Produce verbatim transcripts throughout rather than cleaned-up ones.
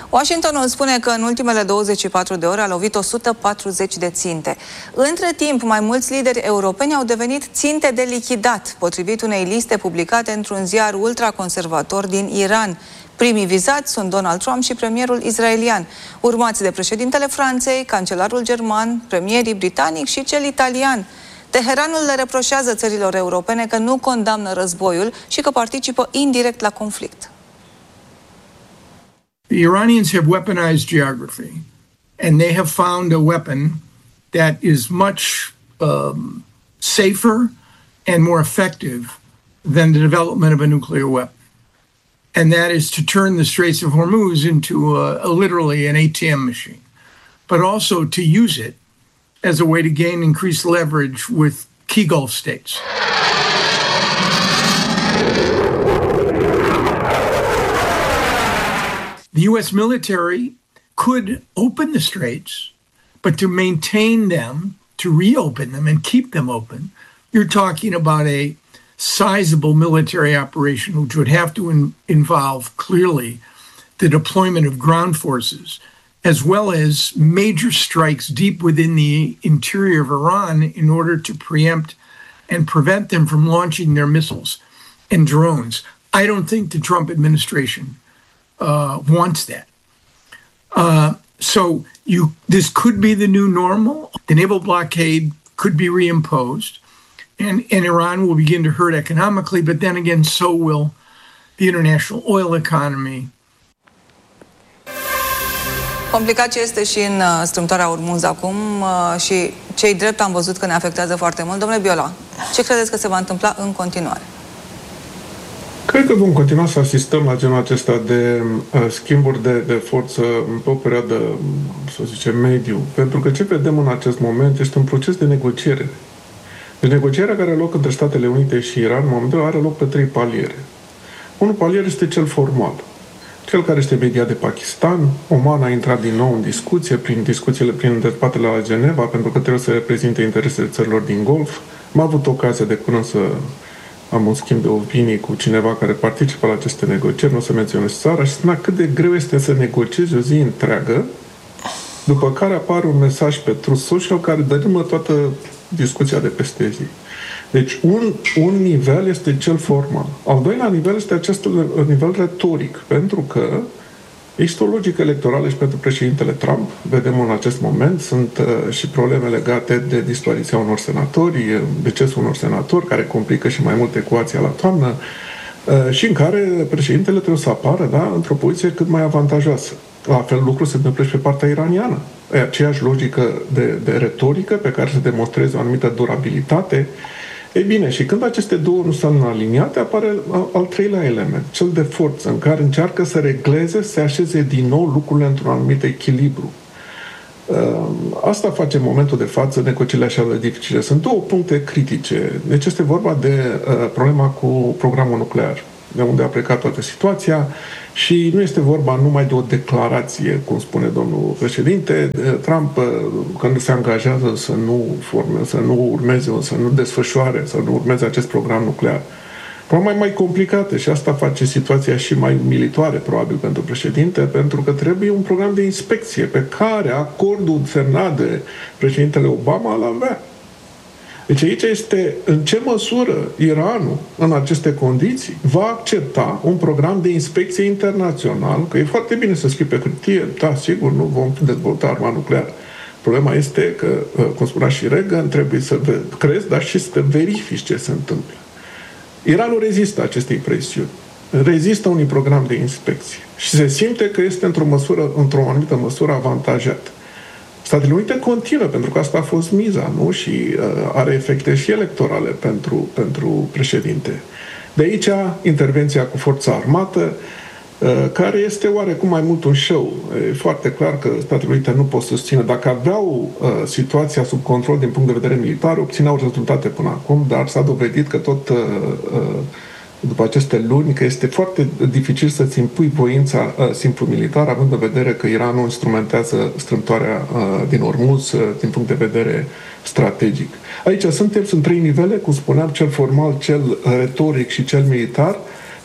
Washingtonul spune că în ultimele douăzeci și patru de ore a lovit o sută patruzeci de ținte. Între timp, mai mulți lideri europeni au devenit ținte de lichidat, potrivit unei liste publicate într-un ziar ultraconservator din Iran. Primii vizați sunt Donald Trump și premierul israelian, urmați de președintele Franței, cancelarul german, premierii britanic și cel italian. Teheranul le reproșează țărilor europene că nu condamnă războiul și că participă indirect la conflict. The Iranians have weaponized geography, and they have found a weapon that is much um, safer and more effective than the development of a nuclear weapon. And that is to turn the Straits of Hormuz into a, a, literally an A T M machine, but also to use it as a way to gain increased leverage with key Gulf states. The U S military could open the straits, but to maintain them, to reopen them and keep them open, you're talking about a sizable military operation, which would have to in, involve clearly the deployment of ground forces, as well as major strikes deep within the interior of Iran in order to preempt and prevent them from launching their missiles and drones. I don't think the Trump administration uh, wants that. Uh, so you, this could be the new normal. The naval blockade could be reimposed. And, and Iran will begin to hurt economically, but then again, so will the international oil economy. Complicat ce este și în strâmtoarea Ormuz acum și cei drept am văzut că ne afectează foarte mult. Domnule Biola, ce credeți că se va întâmpla în continuare? Cred că vom continua să asistăm la genul acesta de uh, schimburi de, de forță pe o perioadă, să zicem, mediu. Pentru că ce vedem în acest moment este un proces de negociere. Deci negocierea care are loc între Statele Unite și Iran, în momentul are loc pe trei paliere. Unul palier este cel formal, cel care este mediat de Pakistan. Oman a intrat din nou în discuție, prin discuțiile, prin dezbaterile la Geneva, pentru că trebuie să reprezinte interesele țărilor din Golf. Am avut ocazia de curând să am un schimb de opinii cu cineva care participă la aceste negocieri, nu o să menționez țara, și spunea cât de greu este să negociezi o zi întreagă, după care apare un mesaj pe Truth Social care dărâmă toată discuția de peste zi. Deci un, un nivel este cel formal. Al doilea nivel este acest nivel retoric, pentru că există o logică electorală și pentru președintele Trump. Vedem în acest moment, sunt uh, și probleme legate de dispariția unor senatori, decesul unor senatori, care complică și mai mult ecuația la toamnă, uh, și în care președintele trebuie să apară, da, într-o poziție cât mai avantajoasă. La fel lucru se întâmplă și pe partea iraniană. E aceeași logică de, de retorică pe care se demonstreze o anumită durabilitate. Ei bine, și când aceste două nu sunt aliniate, apare al treilea element, cel de forță, în care încearcă să regleze, să așeze din nou lucrurile într-un anumit echilibru. Asta face în momentul de față negocierile așa de dificile. Sunt două puncte critice. Deci este vorba de problema cu programul nuclear, de unde a plecat toată situația, și nu este vorba numai de o declarație, cum spune domnul președinte Trump, când se angajează să nu forme, să nu urmeze, să nu desfășoare, să nu urmeze acest program nuclear. Problema e mai complicată și asta face situația și mai umilitoare, probabil, pentru președinte, pentru că trebuie un program de inspecție pe care acordul semnat de președintele Obama îl avea. Deci aici este în ce măsură Iranul, în aceste condiții, va accepta un program de inspecție internațional, că e foarte bine să scrii pe hârtie, da, sigur, nu vom dezvolta arma nucleară. Problema este că, cum spunea și Reagan, trebuie să crezi, dar și să verifici ce se întâmplă. Iranul rezistă acestei presiuni, rezistă unui program de inspecție și se simte că este într-o măsură, într-o anumită măsură avantajat. Statele Unite continuă, pentru că asta a fost miza, nu? Și uh, are efecte și electorale pentru, pentru președinte. De aici intervenția cu forța armată, uh, care este oarecum mai mult un show. E foarte clar că Statele Unite nu pot susține. Dacă aveau uh, situația sub control din punct de vedere militar, obțineau rezultate până acum, dar s-a dovedit că tot uh, uh, după aceste luni, că este foarte dificil să-ți impui voința uh, simplu militar, având în vedere că Iranul instrumentează strâmtoarea uh, din Ormuz uh, din punct de vedere strategic. Aici suntem, sunt trei nivele, cum spuneam, cel formal, cel retoric și cel militar.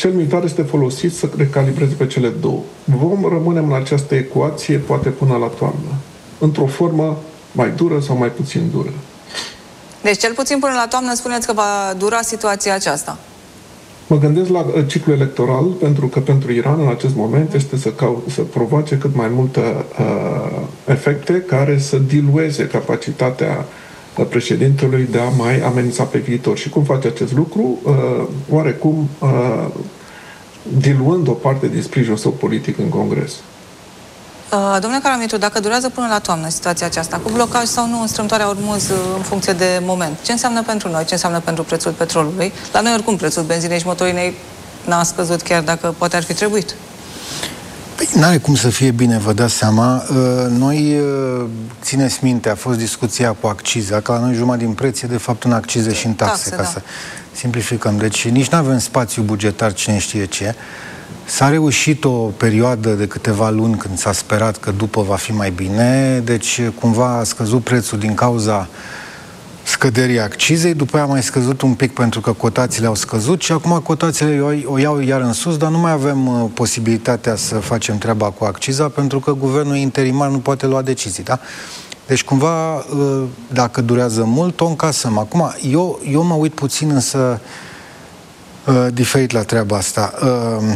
cel militar este folosit să recalibreze pe cele două. Vom rămâne în această ecuație poate până la toamnă, într-o formă mai dură sau mai puțin dură. Deci cel puțin până la toamnă spuneți că va dura situația aceasta. Mă gândesc la ciclul electoral, pentru că pentru Iran în acest moment este să, cau- să provoace cât mai multe uh, efecte care să dilueze capacitatea președintelui de a mai amenința pe viitor. Și cum face acest lucru? Uh, oarecum uh, diluând o parte din sprijinul său politic în Congres. Uh, domnule Karamitru, dacă durează până la toamnă situația aceasta, cu blocaj sau nu în strâmtoarea Ormuz în funcție de moment, ce înseamnă pentru noi, ce înseamnă pentru prețul petrolului? La noi oricum prețul benzinei și motorinei n-a scăzut, chiar dacă poate ar fi trebuit. Păi, n-are cum să fie bine, vă dați seama. Noi, țineți minte, a fost discuția cu acciza, că la noi jumătate din preț e de fapt în accize și în taxe, taxe ca da. Să simplificăm. Deci nici nu avem spațiu bugetar, cine știe ce. S-a reușit o perioadă de câteva luni când s-a sperat că după va fi mai bine, deci cumva a scăzut prețul din cauza scăderii accizei, după aia a mai scăzut un pic pentru că cotațiile au scăzut și acum cotațiile o, o iau iar în sus, dar nu mai avem uh, posibilitatea să facem treaba cu acciza pentru că guvernul interimar nu poate lua decizii, da? Deci cumva, uh, dacă durează mult, o încasăm. Acum, eu, eu mă uit puțin însă uh, diferit la treaba asta. Uh,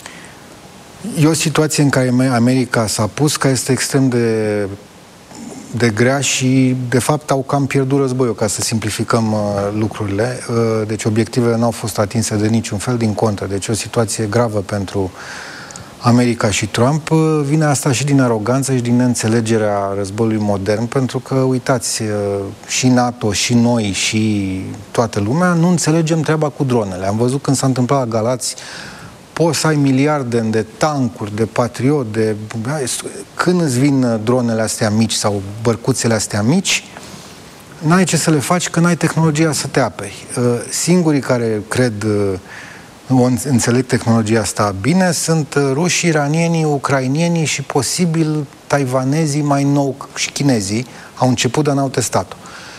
E o situație în care America s-a pus, care este extrem de, de grea și, de fapt, au cam pierdut războiul, ca să simplificăm uh, lucrurile. Uh, deci obiectivele n-au fost atinse de niciun fel, din contră. Deci o situație gravă pentru America și Trump. Uh, vine asta și din aroganță și din neînțelegerea războiului modern, pentru că, uitați, uh, și NATO, și noi, și toată lumea nu înțelegem treaba cu dronele. Am văzut când s-a întâmplat la Galați, poți să ai miliarde de tancuri, de Patriot, de... Când îți vin dronele astea mici sau bărcuțele astea mici, n-ai ce să le faci, că n-ai tehnologia să te aperi. Singurii care cred, înțeleg tehnologia asta bine, sunt rușii, iranienii, ucrainienii și posibil taiwanezii mai nou și chinezii. Au început, dar n-au testat-o.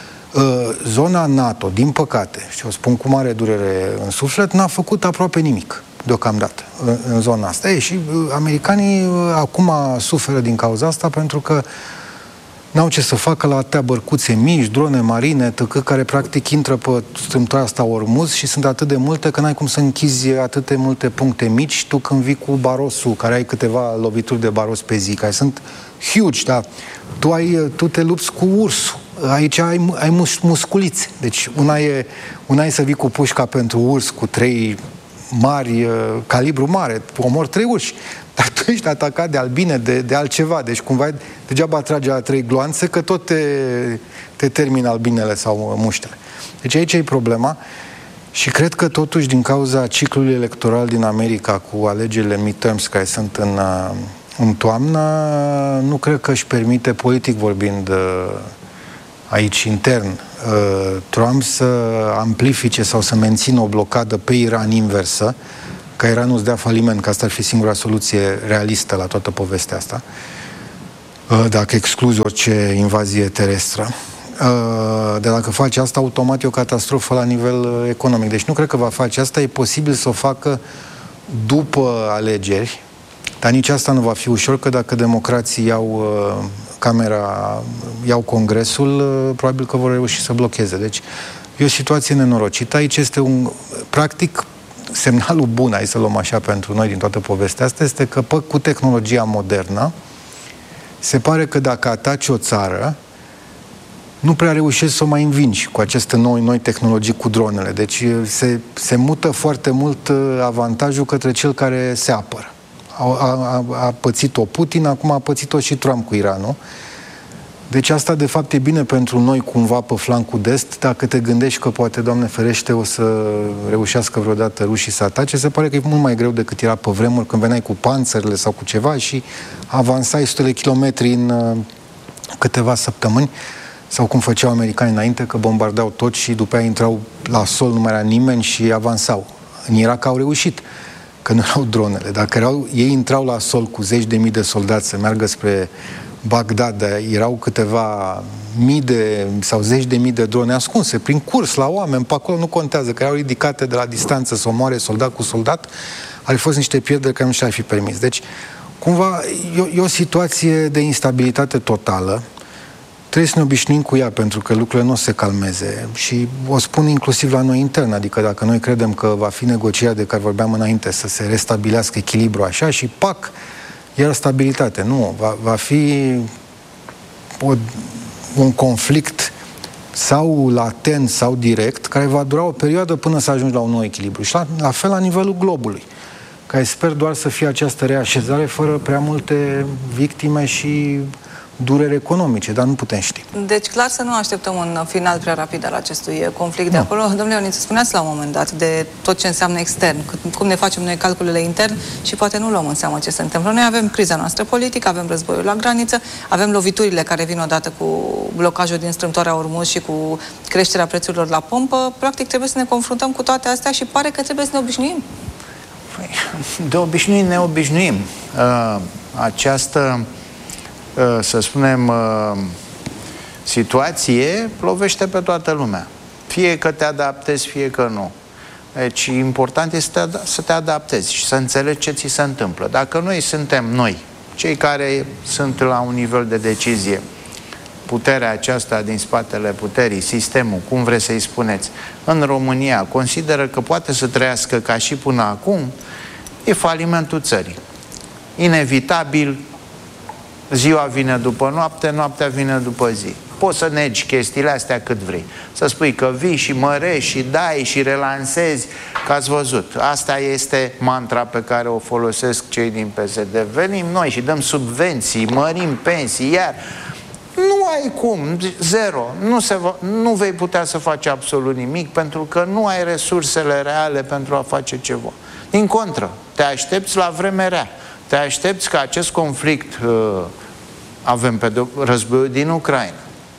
Zona NATO, din păcate, și o spun cu mare durere în suflet, n-a făcut aproape nimic deocamdată în, în zona asta. Ei, și americanii acum suferă din cauza asta pentru că n-au ce să facă la atâtea bărcuțe mici, drone marine, tăcă, care practic intră pe strâmtoarea asta Ormuz și sunt atât de multe că n-ai cum să închizi atât de multe puncte mici tu când vii cu barosul, care ai câteva lovituri de baros pe zi, care sunt huge, da? Tu, ai, tu te lupți cu ursul. Aici ai, ai mus, musculițe. Deci una e, una e să vii cu pușca pentru urs cu trei mari, calibru mare, omor trei urși. Dar tu ești atacat de albine, de, de altceva. Deci cumva degeaba trage la trei gloanțe, că tot te, te termină albinele sau muștele. Deci aici e problema. Și cred că totuși din cauza ciclului electoral din America cu alegerile midterms care sunt în, în toamnă, nu cred că își permite, politic vorbind, aici intern, Trump să amplifice sau să mențină o blocadă pe Iran inversă, ca Iranul îți dea faliment, că asta ar fi singura soluție realistă la toată povestea asta, dacă excluzi orice invazie terestră. De dacă face asta, automat e o catastrofă la nivel economic. Deci nu cred că va face asta, e posibil să o facă după alegeri, dar nici asta nu va fi ușor, că dacă democrații iau Camera, iau Congresul, probabil că vor reuși să blocheze. Deci e o situație nenorocită. Aici este un, practic, semnalul bun, hai să luăm așa pentru noi din toată povestea asta, este că pă, cu tehnologia modernă se pare că dacă ataci o țară, nu prea reușești să o mai învingi cu aceste noi, noi tehnologii cu dronele. Deci se, se mută foarte mult avantajul către cel care se apără. A, a, a pățit-o Putin, acum a pățit-o și Trump cu Iranul. Deci asta, de fapt, e bine pentru noi cumva pe flancul de est, dacă te gândești că poate, Doamne ferește, o să reușească vreodată rușii să atace. Se pare că e mult mai greu decât era pe vremuri, când veneai cu panțările sau cu ceva și avansai sute de kilometri în uh, câteva săptămâni, sau cum făceau americanii înainte, că bombardau tot și după aia intrau la sol, nu mai era nimeni și avansau. În Irak au reușit, că nu erau dronele. Dacă erau, ei intrau la sol cu zeci de mii de soldați să meargă spre Bagdad erau câteva mii de, sau zeci de mii de drone ascunse prin curs la oameni, pe acolo nu contează, că erau ridicate de la distanță să omoare soldat cu soldat, ar fi fost niște pierderi care nu și-ar fi permis. Deci, cumva, e, e o situație de instabilitate totală. Trebuie să ne obișnuim cu ea, pentru că lucrurile nu o să se calmeze. Și o spun inclusiv la noi intern, adică dacă noi credem că va fi negocierea de care vorbeam înainte, să se restabilească echilibru așa și pac, iar stabilitate. Nu, va, va fi o, un conflict sau latent sau direct, care va dura o perioadă până să ajungi la un nou echilibru. Și la, la fel la nivelul globului, care sper doar să fie această reașezare fără prea multe victime și dureri economice, dar nu putem ști. Deci, clar să nu așteptăm un final prea rapid al acestui conflict de no. acolo. Domnule Ioniță, spuneați la un moment dat de tot ce înseamnă extern, cum ne facem noi calculele intern și poate nu luăm în seamă ce se întâmplă. Noi avem criza noastră politică, avem războiul la graniță, avem loviturile care vin odată cu blocajul din strâmtoarea Ormuz și cu creșterea prețurilor la pompă. Practic, trebuie să ne confruntăm cu toate astea și pare că trebuie să ne obișnuim. De obișnuim ne obișnuim. Uh, această să spunem, situație lovește pe toată lumea. Fie că te adaptezi, fie că nu. Deci, important este să te adaptezi și să înțelegi ce ți se întâmplă. Dacă noi suntem noi, cei care sunt la un nivel de decizie, puterea aceasta din spatele puterii, sistemul, cum vreți să-i spuneți, în România, consideră că poate să trăiască ca și până acum, e falimentul țării. Inevitabil, ziua vine după noapte, noaptea vine după zi. Poți să negi chestiile astea cât vrei. Să spui că vii și mărești și dai și relansezi, că ați văzut. Asta este mantra pe care o folosesc cei din P S D. Venim noi și dăm subvenții, mărim pensii, iar nu ai cum, zero. Nu, se va, nu vei putea să faci absolut nimic pentru că nu ai resursele reale pentru a face ceva. Din contră, te aștepți la vreme rea. Te aștepți ca acest conflict, uh, avem pe războiul din Ucraina,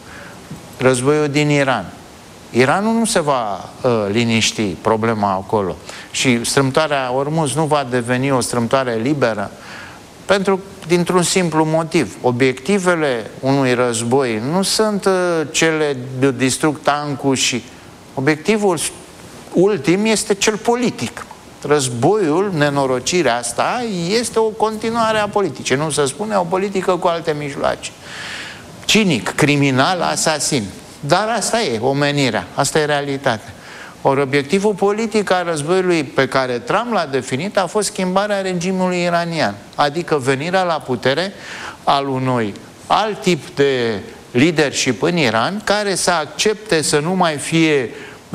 războiul din Iran. Iranul nu se va uh, liniști, problema acolo. Și strâmtoarea Ormuz nu va deveni o strâmtoare liberă, pentru, dintr-un simplu motiv. Obiectivele unui război nu sunt uh, cele de distrug tancul și... Obiectivul ultim este cel politic. Războiul, nenorocirea asta, este o continuare a politicii. Nu se spune o politică cu alte mijloace. Cinic, criminal, asasin. Dar asta e omenirea, asta e realitatea. Ori obiectivul politic al războiului pe care Trump l-a definit a fost schimbarea regimului iranian, adică venirea la putere al unui alt tip de leadership în Iran care să accepte să nu mai fie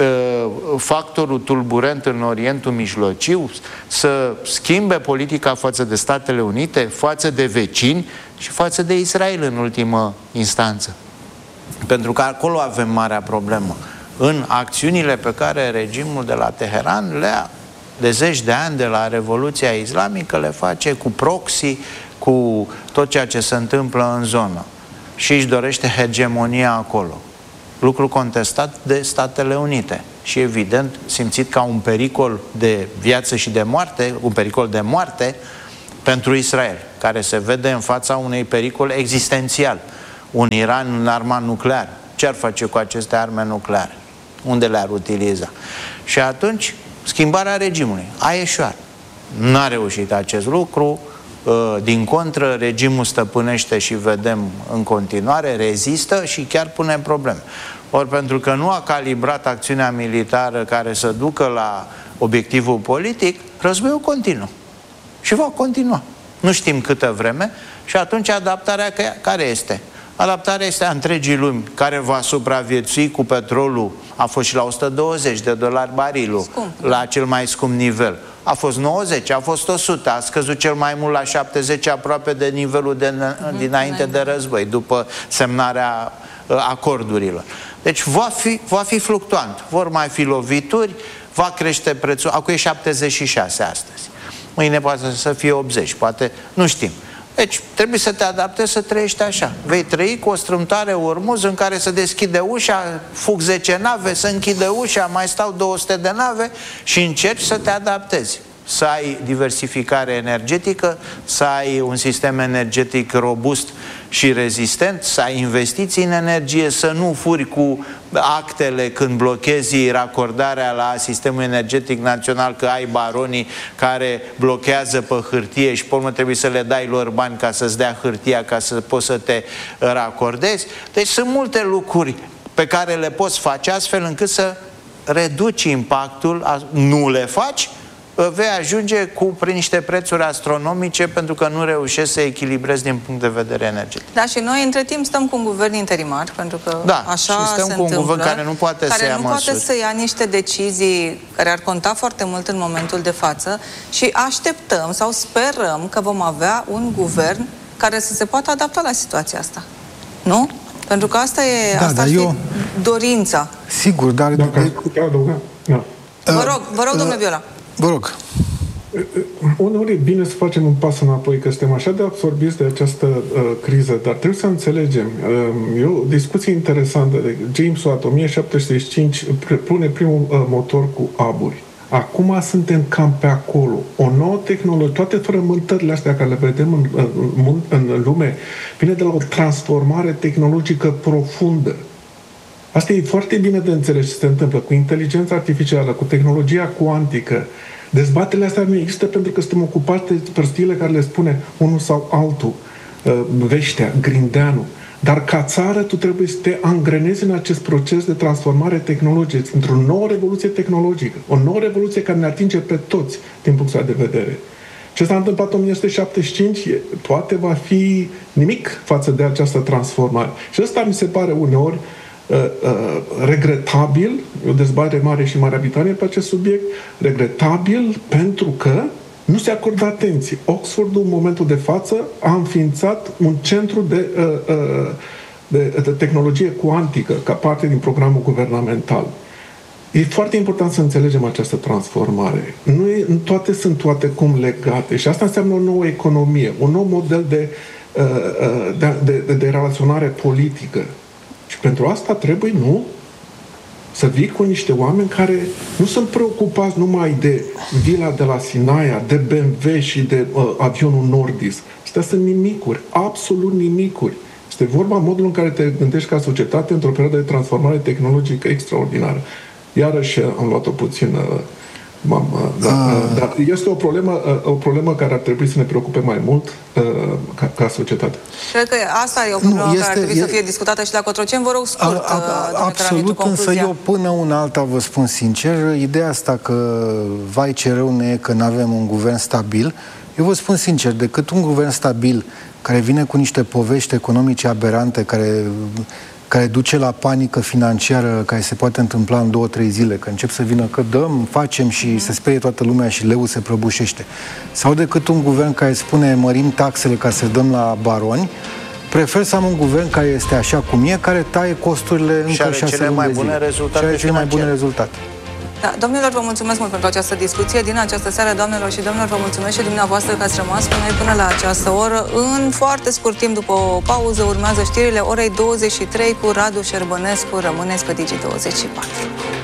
factorul tulburent în Orientul Mijlociu, să schimbe politica față de Statele Unite, față de vecini și față de Israel în ultimă instanță. Pentru că acolo avem marea problemă. În acțiunile pe care regimul de la Teheran le-a de zeci de ani de la Revoluția Islamică le face cu proxy, cu tot ceea ce se întâmplă în zonă. Și își dorește hegemonia acolo. Lucru contestat de Statele Unite și evident simțit ca un pericol de viață și de moarte, un pericol de moarte pentru Israel, care se vede în fața unui pericol existențial. Un Iran înarmat nuclear. Ce ar face cu aceste arme nucleare? Unde le-ar utiliza? Și atunci, schimbarea regimului a eșuat. N-a reușit acest lucru. Din contră, regimul stăpânește și vedem în continuare, rezistă și chiar pune probleme. Ori pentru că nu a calibrat acțiunea militară care să ducă la obiectivul politic, războiul continuă. Și va continua. Nu știm câtă vreme și atunci adaptarea care este? Adaptarea este a întregii lumi care va supraviețui cu petrolul. A fost și la o sută douăzeci de dolari barilul, scump, la cel mai scump nivel. A fost nouăzeci, a fost o sută, a scăzut cel mai mult la șaptezeci, aproape de nivelul de, uh-huh, dinainte de război, după semnarea uh, acordurilor. Deci va fi, va fi fluctuant, vor mai fi lovituri, va crește prețul, acum e șaptezeci și șase astăzi. Mâine poate să fie optzeci, poate, nu știm. Deci trebuie să te adaptezi să trăiești așa. Vei trăi cu o strâmtoare Ormuz în care se deschide ușa, fug zece nave, se închide ușa, mai stau două sute de nave și încerci să te adaptezi. să ai diversificare energetică, să ai un sistem energetic robust și rezistent, să ai investiții în energie, să nu furi cu actele când blochezi racordarea la sistemul energetic național, că ai baronii care blochează pe hârtie și pe urmă trebuie să le dai lor bani ca să-ți dea hârtia ca să poți să te racordezi. Deci sunt multe lucruri pe care le poți face astfel încât să reduci impactul, nu le faci, vei ajunge cu prin niște prețuri astronomice pentru că nu reușești să echilibrezi din punct de vedere energetic. Da, și noi între timp stăm cu un guvern interimar, pentru că da, așa și stăm se cu un întâmplă, guvern care nu poate care să ia nu măsuri. poate să ia niște decizii care ar conta foarte mult în momentul de față și așteptăm sau sperăm că vom avea un guvern care să se poată adapta la situația asta. Nu? Pentru că asta e, da, asta da, e eu... dorința. Sigur, dar... Dacă aș putea adăuga. Da. Vă rog, vă rog, domnule Viola. Vă rog. Uneori e bine să facem un pas înapoi, că suntem așa de absorbiți de această uh, criză, dar trebuie să înțelegem. Uh, e o discuție interesantă. James Watt, o mie șapte sute șaizeci și cinci, pune primul uh, motor cu aburi. Acum suntem cam pe acolo. O nouă tehnologie, toate frământările astea care le vedem în, în, în lume, vine de la o transformare tehnologică profundă. Asta e foarte bine de înțeles ce se întâmplă cu inteligența artificială, cu tehnologia cuantică. Dezbaterile astea nu există pentru că suntem ocupați de prostiile care le spune unul sau altul, Veștea, Grindeanu. Dar ca țară tu trebuie să te angrenezi în acest proces de transformare tehnologică, într-o nouă revoluție tehnologică, o nouă revoluție care ne atinge pe toți din punctul de vedere. Ce s-a întâmplat în o mie nouă sute șaptezeci și cinci poate va fi nimic față de această transformare. Și ăsta mi se pare uneori uh, uh, regretabil, o dezbatere mare și în Marea Britanie pe acest subiect, regretabil pentru că nu se acordă atenție. Oxfordul, în momentul de față, a înființat un centru de, uh, uh, de, de tehnologie cuantică ca parte din programul guvernamental. E foarte important să înțelegem această transformare. Nu, e, nu toate sunt toate cum legate și asta înseamnă o nouă economie, un nou model de, uh, de, de, de, de relaționare politică. Și pentru asta trebuie, nu? Să vii cu niște oameni care nu sunt preocupați numai de vila de la Sinaia, de B M W și de uh, avionul Nordis. Astea sunt nimicuri, absolut nimicuri. Este vorba în modul în care te gândești ca societate într-o perioadă de transformare tehnologică extraordinară. Iarăși am luat-o puțin... Uh, Mamă, da, uh, dar este o problemă, o problemă care ar trebui să ne preocupe mai mult uh, ca, ca societate. Cred că asta e o problemă nu, este, care ar trebui e, să fie discutată și la Cotroceni. Vă rog scurt, a, a, absolut, însă eu până una alta vă spun sincer, ideea asta că vai ce rău ne e că nu avem un guvern stabil, eu vă spun sincer, decât un guvern stabil care vine cu niște povești economice aberante, care... care duce la panică financiară care se poate întâmpla în două, trei zile, că încep să vină că dăm, facem și mm. se sperie toată lumea și leul se prăbușește. Sau decât un guvern care spune mărim taxele ca să dăm la baroni, prefer să am un guvern care este așa cum e, care taie costurile încă șase luni de zile. Și are cele mai bune rezultate. Da, domnilor, vă mulțumesc mult pentru această discuție din această seară, doamnelor și domnilor, vă mulțumesc și dumneavoastră că ați rămas cu noi până la această oră. În foarte scurt timp, după o pauză, urmează știrile orei douăzeci și trei cu Radu Șerbănescu. Rămâneți pe Digi douăzeci și patru.